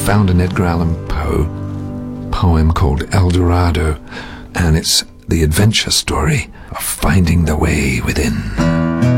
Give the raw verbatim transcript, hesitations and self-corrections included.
found an Edgar Allan Poe poem called El Dorado, and it's the adventure story of finding the way within.